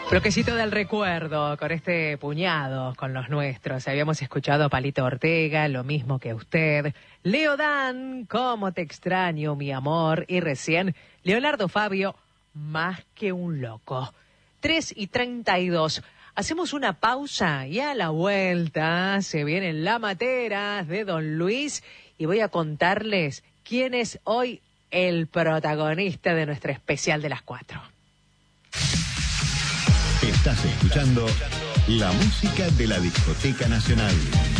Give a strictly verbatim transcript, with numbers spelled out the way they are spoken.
Bloquecito del recuerdo, con este puñado, con los nuestros. Habíamos escuchado a Palito Ortega, lo mismo que usted. Leo Dan, cómo te extraño, mi amor. Y recién, Leonardo Fabio, más que un loco. tres y treinta y dos. Hacemos una pausa y a la vuelta se vienen las materas de Don Luis y voy a contarles quién es hoy el protagonista de nuestro especial de las cuatro. Estás escuchando la música de la Discoteca Nacional.